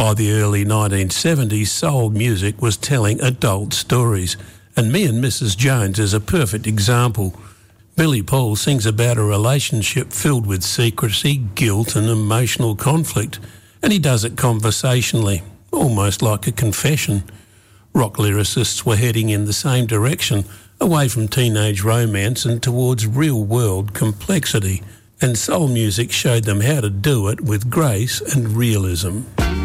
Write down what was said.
By the early 1970s, soul music was telling adult stories, and Me and Mrs. Jones is a perfect example. Billy Paul sings about a relationship filled with secrecy, guilt and emotional conflict, and he does it conversationally, almost like a confession. Rock lyricists were heading in the same direction, away from teenage romance and towards real-world complexity, and soul music showed them how to do it with grace and realism.